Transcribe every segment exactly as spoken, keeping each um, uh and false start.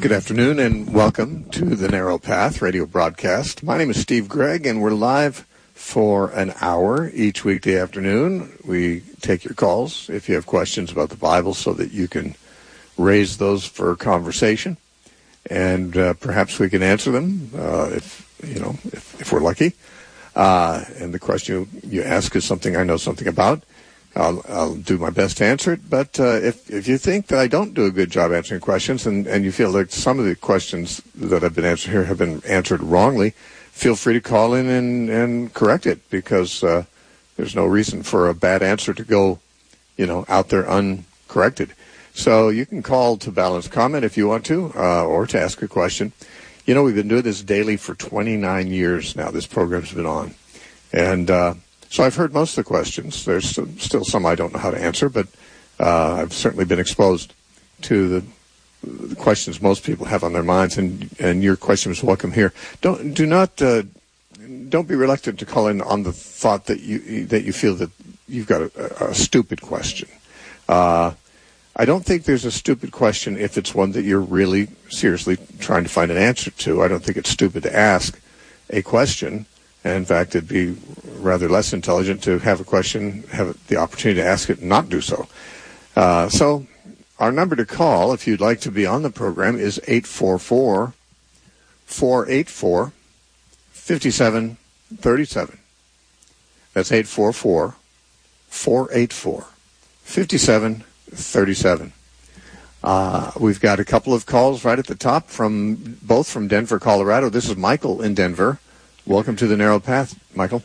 Good afternoon and welcome to the Narrow Path radio broadcast. My name is Steve Gregg and we're live for an hour each weekday afternoon. We take your calls if you have questions about the Bible so that you can raise those for conversation, and uh, perhaps we can answer them uh, if you know if, if we're lucky. Uh, and the question you, you ask is something I know something about. I'll, I'll do my best to answer it, but uh, if if you think that I don't do a good job answering questions, and, and you feel like some of the questions that have been answered here have been answered wrongly, feel free to call in and, and correct it, because uh, there's no reason for a bad answer to go, you know, out there uncorrected. So you can call to balance comment if you want to, uh, or to ask a question. You know, we've been doing this daily for twenty-nine years now. This program's been on, and uh, so I've heard most of the questions. There's still some I don't know how to answer, but uh, I've certainly been exposed to the, the questions most people have on their minds, and, and your question is welcome here. Don't do not uh, don't be reluctant to call in on the thought that you that you feel that you've got a, a stupid question. Uh, I don't think there's a stupid question if it's one that you're really seriously trying to find an answer to. I don't think it's stupid to ask a question. In fact, it'd be rather less intelligent to have a question, have the opportunity to ask it, and not do so. Uh, so our number to call, if you'd like to be on the program, is eight four four, four eight four, five seven three seven. That's eight four four, four eight four, five seven three seven. Uh, we've got a couple of calls right at the top, from both from Denver, Colorado. This is Michael in Denver. Welcome to the Narrow Path, Michael.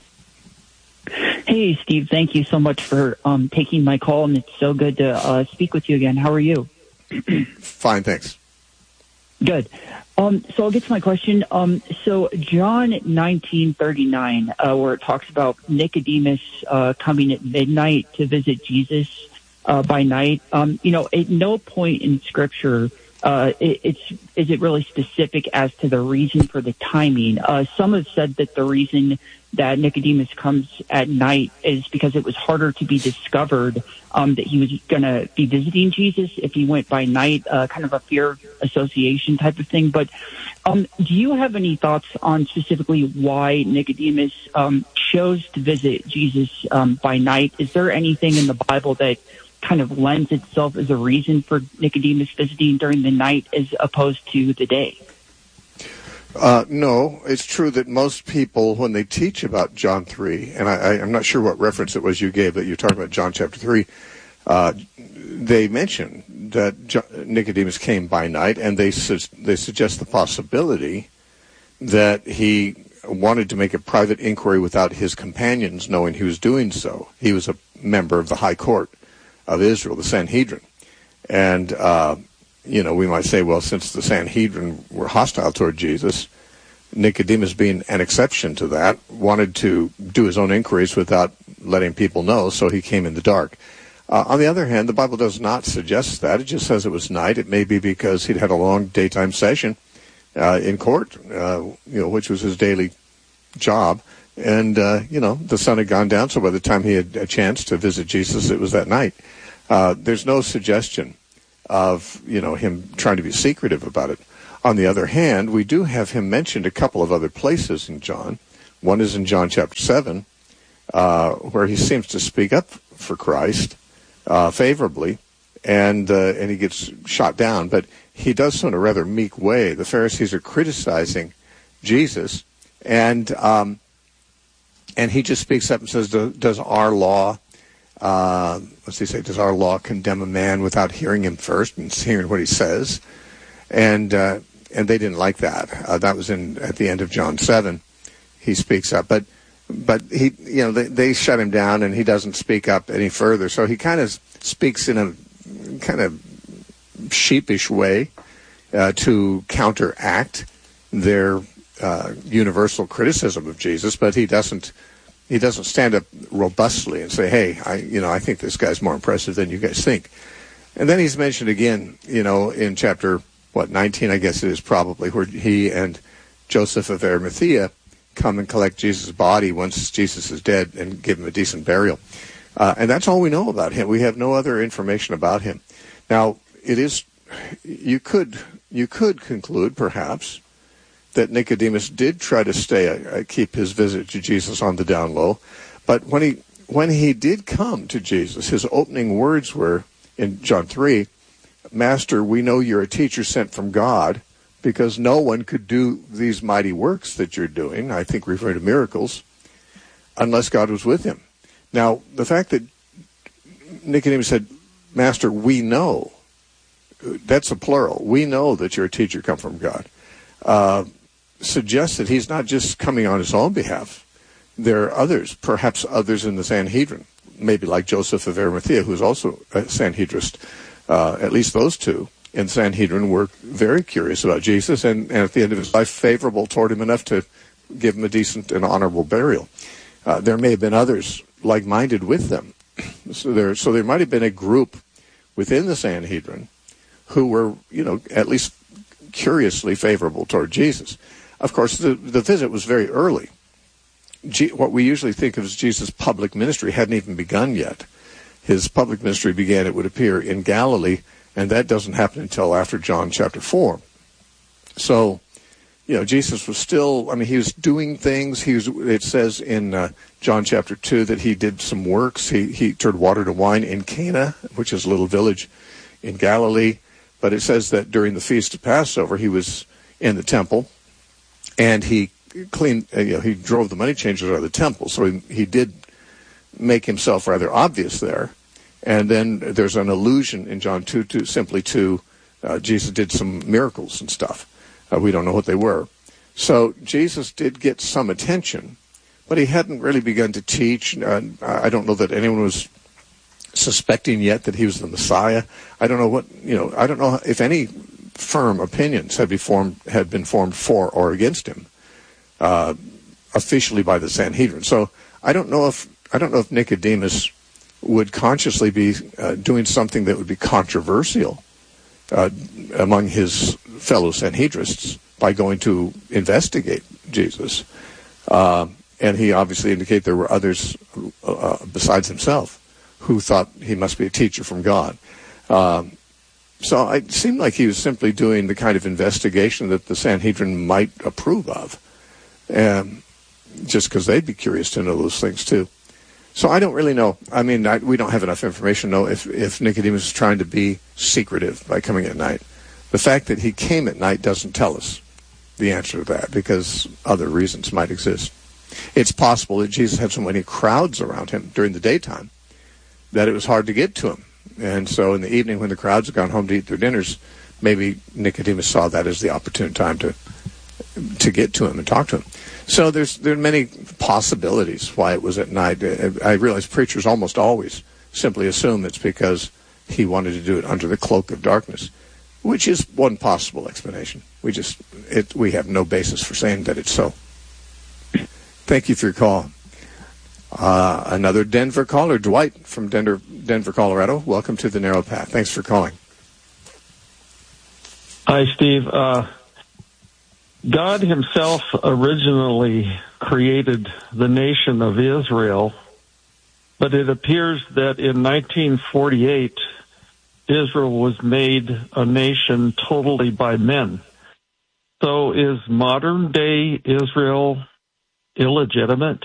Hey, Steve. Thank you so much for um, taking my call, and it's so good to uh, speak with you again. How are you? Fine, thanks. Good. Um, so I'll get to my question. Um, so John nineteen thirty-nine, uh, where it talks about Nicodemus uh, coming at midnight to visit Jesus uh, by night. Um, you know, at no point in Scripture Uh, it, it's is it really specific as to the reason for the timing. Uh, some have said that the reason that Nicodemus comes at night is because it was harder to be discovered um, that he was going to be visiting Jesus if he went by night, uh, kind of a fear association type of thing. But um, do you have any thoughts on specifically why Nicodemus um, chose to visit Jesus um, by night? Is there anything in the Bible that kind of lends itself as a reason for Nicodemus visiting during the night as opposed to the day? Uh, no, it's true that most people, when they teach about John three, and I, I, I'm not sure what reference it was you gave, but you're talking about John chapter three, uh, they mention that John, Nicodemus came by night, and they su- they suggest the possibility that he wanted to make a private inquiry without his companions knowing he was doing so. He was a member of the High Court of Israel, the Sanhedrin. And, uh, you know, we might say, well, since the Sanhedrin were hostile toward Jesus, Nicodemus, being an exception to that, wanted to do his own inquiries without letting people know, so he came in the dark. Uh, on the other hand, the Bible does not suggest that. It just says it was night. It may be because he'd had a long daytime session uh, in court, uh, you know, which was his daily job. And, uh, you know, the sun had gone down, so by the time he had a chance to visit Jesus, it was that night. Uh, there's no suggestion of, you know, him trying to be secretive about it. On the other hand, we do have him mentioned a couple of other places in John. One is in John chapter seven, uh, where he seems to speak up for Christ uh, favorably, and uh, and he gets shot down. But he does so in a rather meek way. The Pharisees are criticizing Jesus, and um, and he just speaks up and says, does our law, uh, what's he say, does our law condemn a man without hearing him first and hearing what he says? And uh, and they didn't like that. Uh, that was in at the end of John seven. He speaks up, but but he, you know, they, they shut him down, and he doesn't speak up any further. So he kind of speaks in a kind of sheepish way uh, to counteract their uh, universal criticism of Jesus, but he doesn't. He doesn't stand up robustly and say, "Hey, I, you know, I think this guy's more impressive than you guys think." And then he's mentioned again, you know, in chapter what nineteen, I guess it is probably, where he and Joseph of Arimathea come and collect Jesus' body once Jesus is dead and give him a decent burial. Uh, and that's all we know about him. We have no other information about him. Now, it is you could you could conclude, perhaps, that Nicodemus did try to stay, uh, keep his visit to Jesus on the down low, but when he when he did come to Jesus, his opening words were in John three, "Master, we know you're a teacher sent from God, because no one could do these mighty works that you're doing," I think referring to miracles, "unless God was with him." Now, the fact that Nicodemus said, "Master, we know," that's a plural. We know that you're a teacher come from God. Uh, suggests that he's not just coming on his own behalf. There are others, perhaps others in the Sanhedrin, maybe like Joseph of Arimathea, who's also a Sanhedrist. Uh, at least those two in Sanhedrin were very curious about Jesus, and, and at the end of his life, favorable toward him enough to give him a decent and honorable burial. Uh, there may have been others like-minded with them. So there, so there might have been a group within the Sanhedrin who were, you know, at least curiously favorable toward Jesus. Of course, the, the visit was very early. G- what we usually think of as Jesus' public ministry hadn't even begun yet. His public ministry began, it would appear, in Galilee, and that doesn't happen until after John chapter four. So, you know, Jesus was still, I mean, he was doing things. He was, it says in uh, John chapter two that he did some works. He, he turned water to wine in Cana, which is a little village in Galilee. But it says that during the Feast of Passover, he was in the temple, and he cleaned, uh, you know, he drove the money changers out of the temple. So he, he did make himself rather obvious there. And then there's an allusion in John two to simply to uh, Jesus did some miracles and stuff. Uh, we don't know what they were. So Jesus did get some attention, but he hadn't really begun to teach. Uh, I don't know that anyone was suspecting yet that he was the Messiah. I don't know what, you know, I don't know if any firm opinions had been formed, had been formed for or against him uh, officially by the Sanhedrin. So I don't know if I don't know if Nicodemus would consciously be uh, doing something that would be controversial uh, among his fellow Sanhedrists by going to investigate Jesus. Uh, and he obviously indicated there were others uh, besides himself who thought he must be a teacher from God. Um, so it seemed like he was simply doing the kind of investigation that the Sanhedrin might approve of, um, just because they'd be curious to know those things too. So I don't really know. I mean, I, we don't have enough information to know if, if Nicodemus is trying to be secretive by coming at night. The fact that he came at night doesn't tell us the answer to that, because other reasons might exist. It's possible that Jesus had so many crowds around him during the daytime that it was hard to get to him. And so in the evening, when the crowds had gone home to eat their dinners, maybe Nicodemus saw that as the opportune time to to get to him and talk to him. So there's there are many possibilities why it was at night. I realize preachers almost always simply assume it's because he wanted to do it under the cloak of darkness, which is one possible explanation. We just it, we have no basis for saying that it's so. Thank you for your call. Uh, another Denver caller, Dwight from Denver, Denver, Colorado. Welcome to the Narrow Path. Thanks for calling. Hi, Steve. Uh, God himself originally created the nation of Israel, but it appears that in nineteen forty-eight, Israel was made a nation totally by men. So is modern-day Israel illegitimate?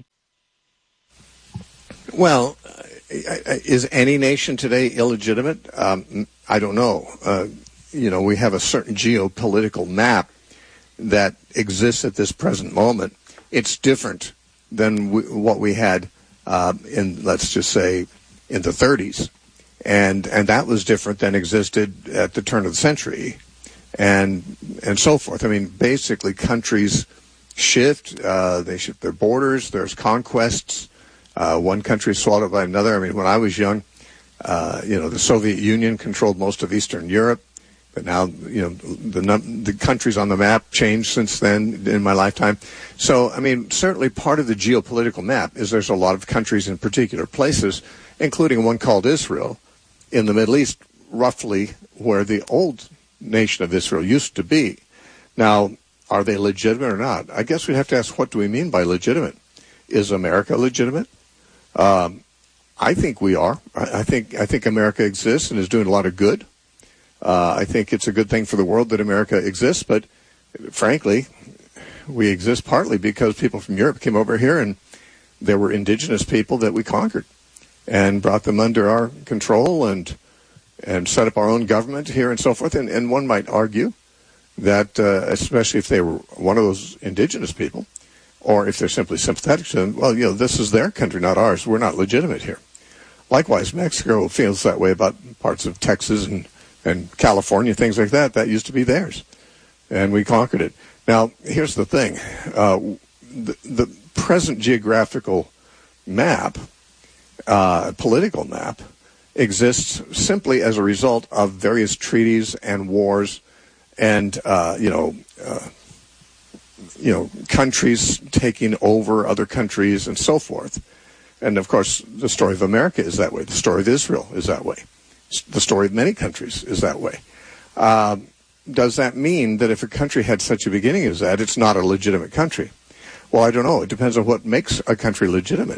Well, is any nation today illegitimate? Um, I don't know. Uh, you know, we have a certain geopolitical map that exists at this present moment. It's different than we, what we had uh, in, let's just say, in the thirties. And and that was different than existed at the turn of the century, and and so forth. I mean, basically, countries shift. Uh, they shift their borders. There's conquests. Uh, one country is swallowed by another. I mean, when I was young, uh, you know, the Soviet Union controlled most of Eastern Europe, but now, you know, the num- the countries on the map changed since then in my lifetime. So, I mean, certainly part of the geopolitical map is there's a lot of countries in particular places, including one called Israel, in the Middle East, roughly where the old nation of Israel used to be. Now, are they legitimate or not? I guess we'd have to ask, what do we mean by legitimate? Is America legitimate? Um, I think we are. I, I think I think America exists and is doing a lot of good. Uh, I think it's a good thing for the world that America exists, but frankly, we exist partly because people from Europe came over here and there were indigenous people that we conquered and brought them under our control and and set up our own government here and so forth. And, and one might argue that, uh, especially if they were one of those indigenous people, or if they're simply sympathetic to them, well, you know, this is their country, not ours. We're not legitimate here. Likewise, Mexico feels that way about parts of Texas and, and California, things like that. That used to be theirs, and we conquered it. Now, here's the thing. Uh, the, the present geographical map, uh, political map, exists simply as a result of various treaties and wars and, uh, you know, uh, you know, countries taking over other countries and so forth. And, of course, the story of America is that way. The story of Israel is that way. The story of many countries is that way. Uh, does that mean that if a country had such a beginning as that, it's not a legitimate country? Well, I don't know. It depends on what makes a country legitimate.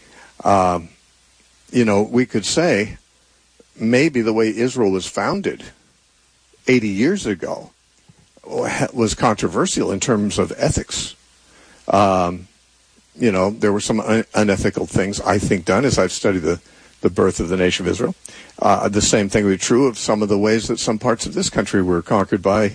Um, you know, we could say maybe the way Israel was founded eighty years ago was controversial in terms of ethics. Um, you know, there were some un- unethical things, I think, done as I've studied the, the birth of the nation of Israel. Uh, the same thing would be true of some of the ways that some parts of this country were conquered by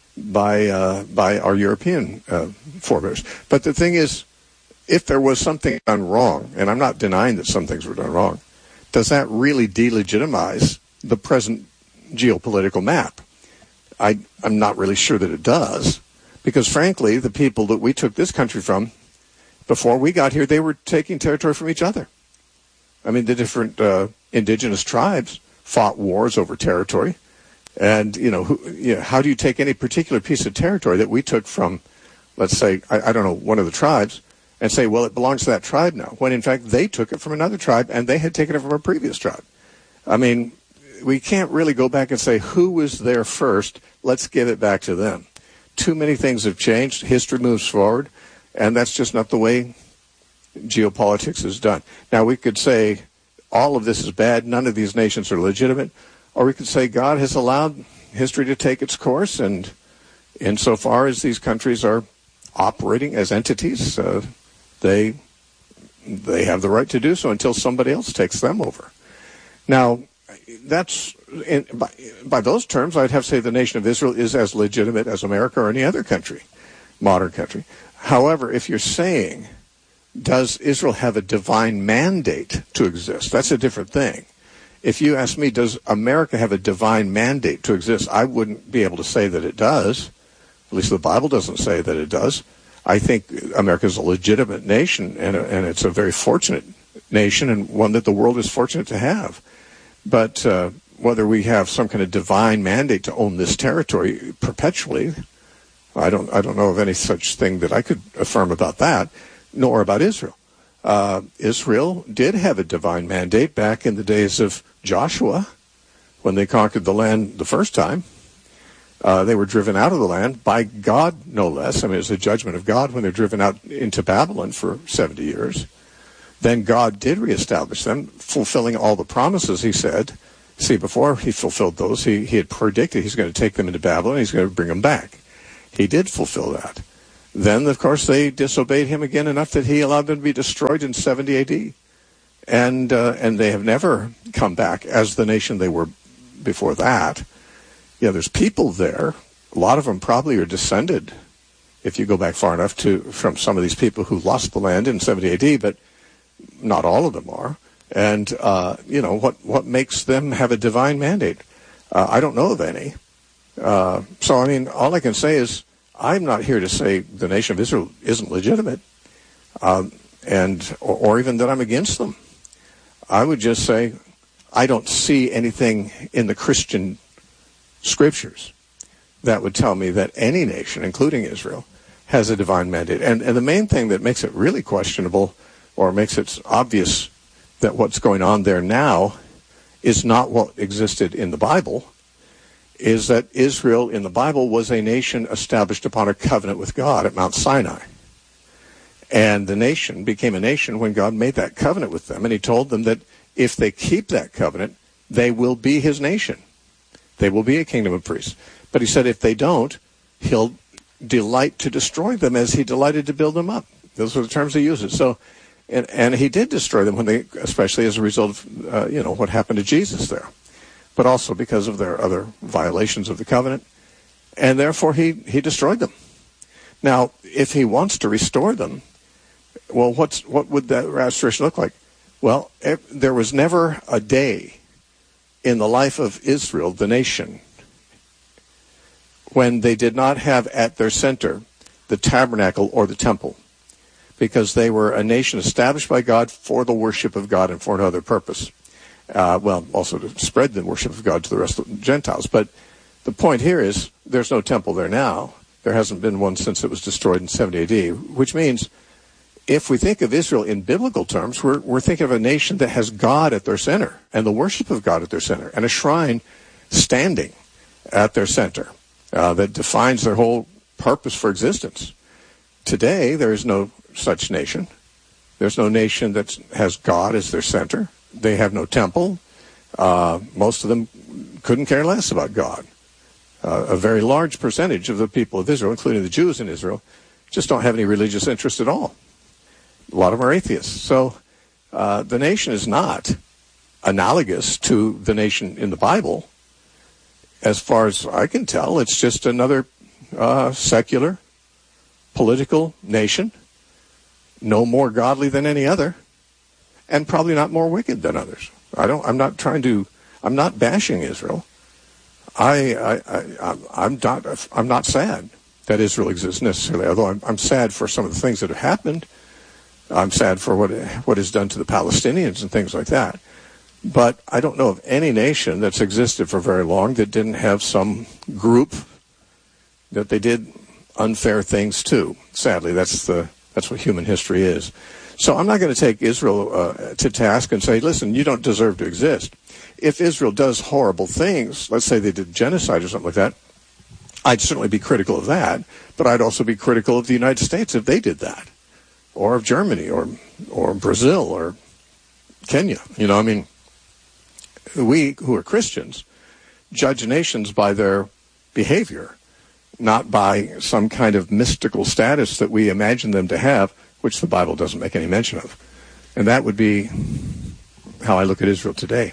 by uh, by our European uh, forebears. But the thing is, if there was something done wrong, and I'm not denying that some things were done wrong, does that really delegitimize the present geopolitical map? I, I'm not really sure that it does, because frankly, the people that we took this country from, before we got here, they were taking territory from each other. I mean, the different uh, indigenous tribes fought wars over territory. And, you know, who, you know, how do you take any particular piece of territory that we took from, let's say, I, I don't know, one of the tribes, and say, well, it belongs to that tribe now, when in fact they took it from another tribe and they had taken it from a previous tribe? I mean, we can't really go back and say who was there first, let's give it back to them. Too many things have changed, history moves forward, and that's just not the way geopolitics is done. Now, we could say all of this is bad, none of these nations are legitimate, or we could say God has allowed history to take its course, and insofar as these countries are operating as entities, uh, they they have the right to do so until somebody else takes them over. Now, that's in, by, by those terms, I'd have to say the nation of Israel is as legitimate as America or any other country, modern country. However, if you're saying, does Israel have a divine mandate to exist? That's a different thing. If you ask me, does America have a divine mandate to exist? I wouldn't be able to say that it does. At least the Bible doesn't say that it does. I think America is a legitimate nation, and, a, and it's a very fortunate nation, and one that the world is fortunate to have. But uh, whether we have some kind of divine mandate to own this territory perpetually, I don't I don't know of any such thing that I could affirm about that, nor about Israel. Uh, Israel did have a divine mandate back in the days of Joshua, when they conquered the land the first time. Uh, they were driven out of the land by God, no less. I mean, it was a judgment of God when they're driven out into Babylon for seventy years. Then God did reestablish them, fulfilling all the promises he said. See, before he fulfilled those, he, he had predicted he's going to take them into Babylon, he's going to bring them back. He did fulfill that. Then, of course, they disobeyed him again enough that he allowed them to be destroyed in seventy A D. And, uh, and they have never come back as the nation they were before that. Yeah, there's people there. A lot of them probably are descended, if you go back far enough, to from some of these people who lost the land in seventy A D, but not all of them are. And, uh, you know, what, what makes them have a divine mandate? Uh, I don't know of any. Uh, so, I mean, all I can say is I'm not here to say the nation of Israel isn't legitimate, um, and or, or even that I'm against them. I would just say I don't see anything in the Christian scriptures that would tell me that any nation, including Israel, has a divine mandate. And, and the main thing that makes it really questionable, or makes it obvious that what's going on there now is not what existed in the Bible, is that Israel in the Bible was a nation established upon a covenant with God at Mount Sinai. And the nation became a nation when God made that covenant with them, and he told them that if they keep that covenant, they will be his nation. They will be a kingdom of priests. But he said if they don't, he'll delight to destroy them as he delighted to build them up. Those are the terms he uses. So, and, and he did destroy them when they, especially as a result of, uh, you know, what happened to Jesus there, but also because of their other violations of the covenant. And therefore he, he destroyed them. Now, if he wants to restore them, well, what's, what would that restoration look like? Well, if, there was never a day in the life of Israel, the nation, when they did not have at their center the tabernacle or the temple, because they were a nation established by God for the worship of God and for no other purpose. Uh, well, also to spread the worship of God to the rest of the Gentiles. But the point here is there's no temple there now. There hasn't been one since it was destroyed in seventy A D, which means if we think of Israel in biblical terms, we're, we're thinking of a nation that has God at their center and the worship of God at their center and a shrine standing at their center uh, that defines their whole purpose for existence. Today, there is no such nation. There's no nation that has God as their center. They have no temple. Uh, most of them couldn't care less about God. Uh, a very large percentage of the people of Israel, including the Jews in Israel, just don't have any religious interest at all. A lot of them are atheists. So uh, the nation is not analogous to the nation in the Bible. As far as I can tell, it's just another uh, secular, political nation, no more godly than any other, and probably not more wicked than others. I don't. I'm not trying to. I'm not bashing Israel. I. I. I I'm not. I'm not sad that Israel exists necessarily. Although I'm, I'm sad for some of the things that have happened. I'm sad for what what is done to the Palestinians and things like that. But I don't know of any nation that's existed for very long that didn't have some group that they did unfair things to. Sadly, that's the that's what human history is. So I'm not going to take Israel uh, to task and say, listen, you don't deserve to exist. If Israel does horrible things, let's say they did genocide or something like that, I'd certainly be critical of that, but I'd also be critical of the United States if they did that, or of Germany, or or Brazil, or Kenya. You know, I mean, we who are Christians judge nations by their behavior, not by some kind of mystical status that we imagine them to have, which the Bible doesn't make any mention of. And that would be how I look at Israel today.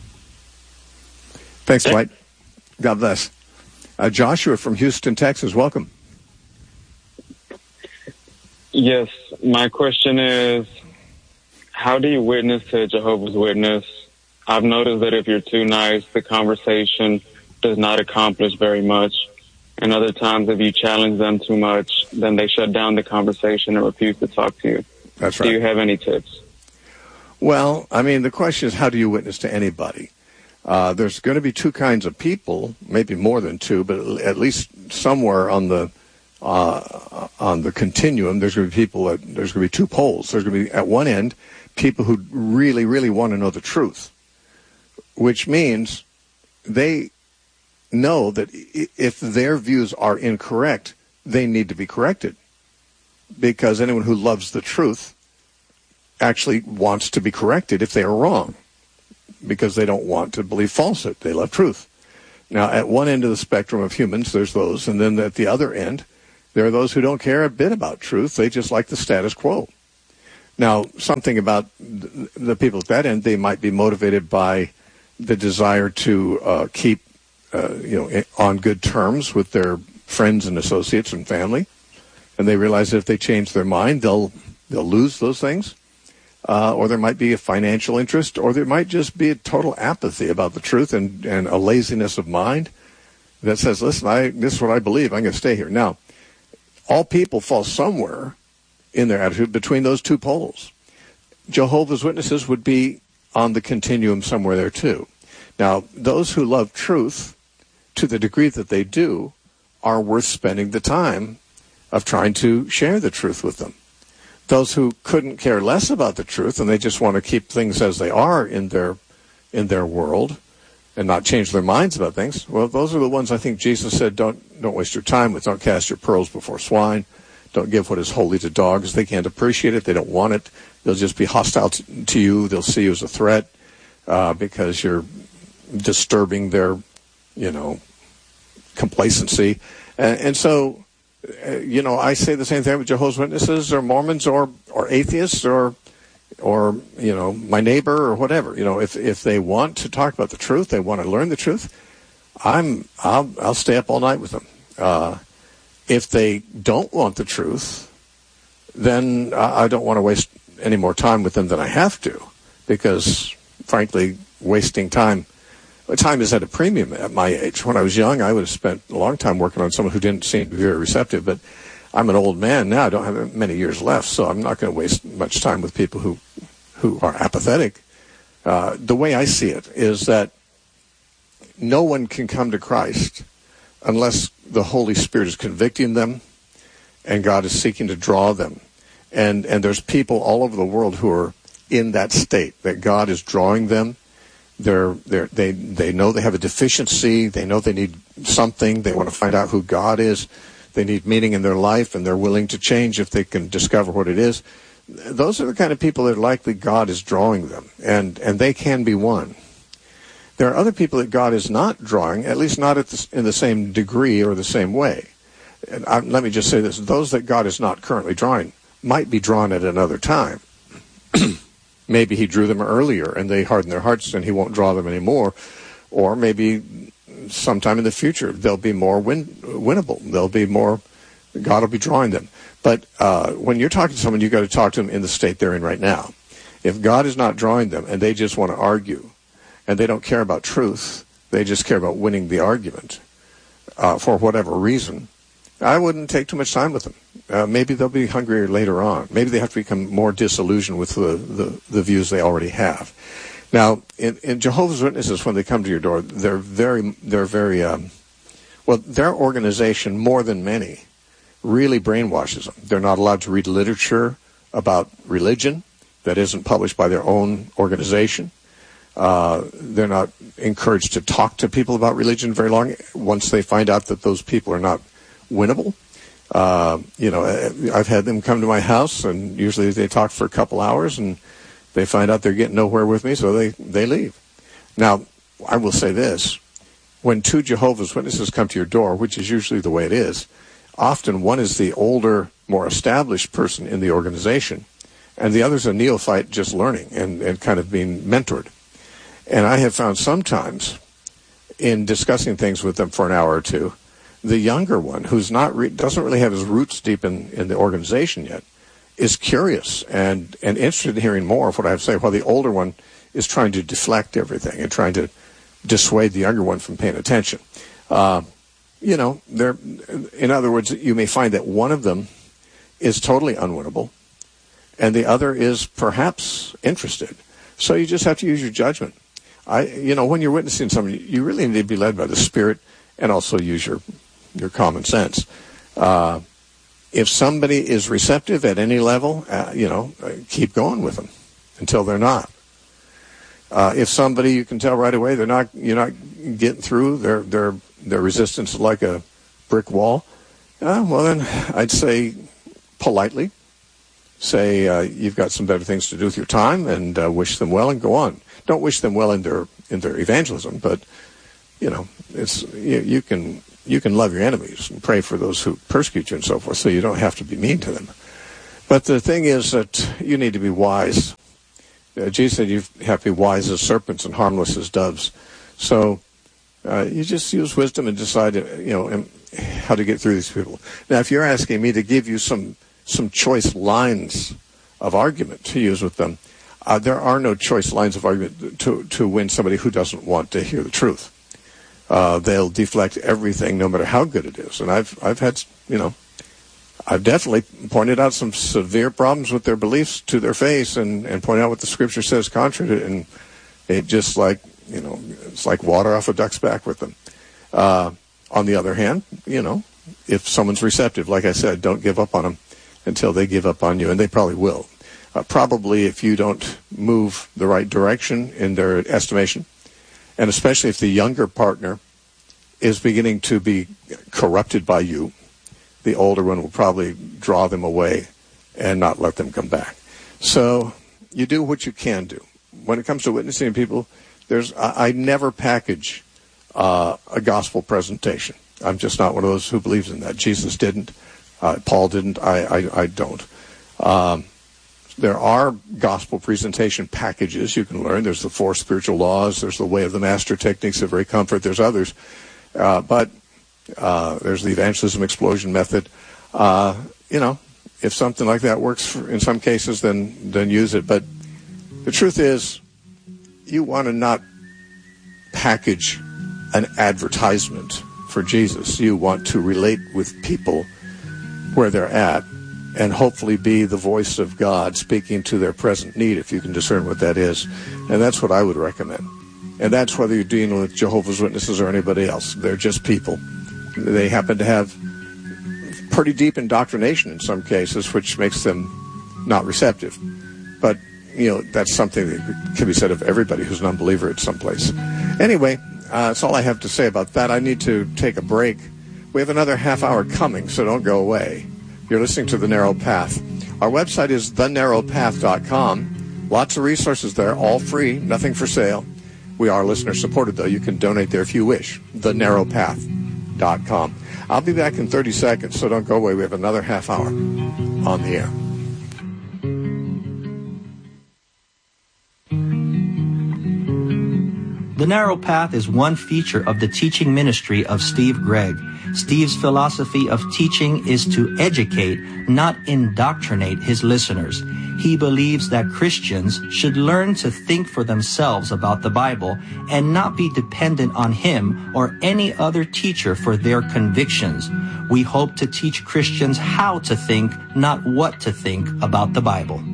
Thanks, Dwight. God bless. Uh, Joshua from Houston, Texas, welcome. Yes, my question is, how do you witness to a Jehovah's Witness? I've noticed that if you're too nice, the conversation does not accomplish very much. And other times, if you challenge them too much, then they shut down the conversation and refuse to talk to you. That's right. Do you have any tips? Well, I mean, the question is, how do you witness to anybody? Uh, there's going to be two kinds of people, maybe more than two, but at least somewhere on the uh, on the continuum, there's going to be people. That, there's going to be two poles. There's going to be at one end people who really, really want to know the truth, which means they know that if their views are incorrect, they need to be corrected, because anyone who loves the truth actually wants to be corrected if they are wrong, because they don't want to believe falsehood. They love truth. Now, at one end of the spectrum of humans, there's those, and then at the other end, there are those who don't care a bit about truth. They just like the status quo. Now, something about the people at that end, they might be motivated by the desire to uh, keep, uh, you know, on good terms with their friends and associates and family, and they realize that if they change their mind, they'll they'll lose those things. Uh, or there might be a financial interest, or there might just be a total apathy about the truth and, and a laziness of mind that says, listen, I, this is what I believe, I'm going to stay here. Now, all people fall somewhere in their attitude between those two poles. Jehovah's Witnesses would be on the continuum somewhere there too. Now, those who love truth to the degree that they do are worth spending the time of trying to share the truth with them. Those who couldn't care less about the truth and they just want to keep things as they are in their in their world and not change their minds about things, well, those are the ones I think Jesus said, don't don't waste your time with, don't cast your pearls before swine, don't give what is holy to dogs. They can't appreciate it, they don't want it, they'll just be hostile to, to you, they'll see you as a threat uh, because you're disturbing their you know, complacency. And, and so, uh, you know, I say the same thing with Jehovah's Witnesses or Mormons or, or atheists or, or, you know, my neighbor or whatever. You know, if, if they want to talk about the truth, they want to learn the truth, I'm, I'll, I'll stay up all night with them. Uh, if they don't want the truth, then I don't want to waste any more time with them than I have to, because, frankly, wasting time, time is at a premium at my age. When I was young, I would have spent a long time working on someone who didn't seem to be very receptive, but I'm an old man now. I don't have many years left, so I'm not going to waste much time with people who, who are apathetic. Uh, the way I see it is that no one can come to Christ unless the Holy Spirit is convicting them and God is seeking to draw them. And and there's people all over the world who are in that state, that God is drawing them. They're, they're, they they know they have a deficiency. They know they need something. They want to find out who God is. They need meaning in their life, and they're willing to change if they can discover what it is. Those are the kind of people that likely God is drawing them, and, and they can be one. There are other people that God is not drawing, at least not at the, in the same degree or the same way. And I, let me just say this. Those that God is not currently drawing might be drawn at another time. Maybe he drew them earlier and they hardened their hearts and he won't draw them anymore. Or maybe sometime in the future they'll be more win, winnable. They'll be more, God will be drawing them. But uh, when you're talking to someone, you've got to talk to them in the state they're in right now. If God is not drawing them and they just want to argue and they don't care about truth, they just care about winning the argument uh, for whatever reason, I wouldn't take too much time with them. Uh, maybe they'll be hungrier later on. Maybe they have to become more disillusioned with the, the, the views they already have. Now, in, in Jehovah's Witnesses, when they come to your door, they're very, they're very, um, well, their organization, more than many, really brainwashes them. They're not allowed to read literature about religion that isn't published by their own organization. Uh, they're not encouraged to talk to people about religion very long once they find out that those people are not winnable. Uh, you know, I've had them come to my house, and usually they talk for a couple hours, and they find out they're getting nowhere with me, so they, they leave. Now, I will say this. When two Jehovah's Witnesses come to your door, which is usually the way it is, often one is the older, more established person in the organization, and the other's a neophyte just learning and, and kind of being mentored. And I have found sometimes in discussing things with them for an hour or two, the younger one, who's not re- doesn't really have his roots deep in, in the organization yet, is curious and, and interested in hearing more of what I have to say, while the older one is trying to deflect everything and trying to dissuade the younger one from paying attention. Uh, you know, they're, in other words, you may find that one of them is totally unwinnable, and the other is perhaps interested. So you just have to use your judgment. I, you know, when you're witnessing somebody, you really need to be led by the Spirit and also use your your common sense. Uh, if somebody is receptive at any level, uh, you know, keep going with them until they're not. Uh, if somebody you can tell right away they're not, you're not getting through, their their their resistance is like a brick wall. Uh, well, then I'd say politely say uh, you've got some better things to do with your time, and uh, wish them well and go on. Don't wish them well in their in their evangelism, but you know, it's you, you can you can love your enemies and pray for those who persecute you and so forth, so you don't have to be mean to them. But the thing is that you need to be wise. Uh, Jesus said you have to be wise as serpents and harmless as doves. So uh, you just use wisdom and decide, you know, how to get through these people. Now, if you're asking me to give you some some choice lines of argument to use with them, uh, there are no choice lines of argument to to win somebody who doesn't want to hear the truth. Uh, they'll deflect everything, no matter how good it is. And I've I've had, you know, I've definitely pointed out some severe problems with their beliefs to their face, and, and pointed out what the Scripture says contrary to it, and it just like, you know, it's like water off a duck's back with them. Uh, on the other hand, you know, if someone's receptive, like I said, don't give up on them until they give up on you, and they probably will. Uh, probably if you don't move the right direction in their estimation, and especially if the younger partner is beginning to be corrupted by you, the older one will probably draw them away and not let them come back. So you do what you can do. When it comes to witnessing people, there's I, I never package uh, a gospel presentation. I'm just not one of those who believes in that. Jesus didn't. Uh, Paul didn't. I, I, I don't. Um, there are gospel presentation packages you can learn. There's the four spiritual laws. There's the Way of the Master techniques of very comfort. There's others. Uh, but uh, there's the evangelism explosion method. Uh, you know, if something like that works for, in some cases, then then use it. But the truth is, you want to not package an advertisement for Jesus. You want to relate with people where they're at and hopefully be the voice of God speaking to their present need, if you can discern what that is. And that's what I would recommend. And that's whether you're dealing with Jehovah's Witnesses or anybody else. They're just people. They happen to have pretty deep indoctrination in some cases, which makes them not receptive. But, you know, that's something that can be said of everybody who's an unbeliever at some place. Anyway, uh, that's all I have to say about that. I need to take a break. We have another half hour coming, so don't go away. You're listening to The Narrow Path. Our website is the narrow path dot com. Lots of resources there, all free, nothing for sale. We are listener-supported, though. You can donate there if you wish. the narrow path dot com. I'll be back in thirty seconds, so don't go away. We have another half hour on the air. The Narrow Path is one feature of the teaching ministry of Steve Gregg. Steve's philosophy of teaching is to educate, not indoctrinate his listeners. He believes that Christians should learn to think for themselves about the Bible and not be dependent on him or any other teacher for their convictions. We hope to teach Christians how to think, not what to think about the Bible.